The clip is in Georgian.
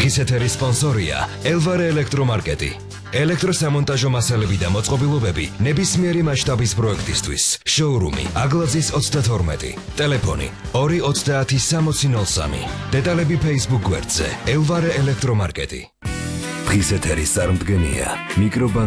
დღის ეთერის სპონსორია ელვარე ელექტრომარკეტი. ელექტროსამონტაჟო მასალები და მოწყობილობები ნებისმიერი მასშტაბის პროექტისთვის. შოურუმი აგლაძის 32. ტელეფონი 2306003. დეტალები Facebook გვერდზე ელვარე ელექტრომარკეტი. დღის ეთერის წარმდგენია მიკრობანკ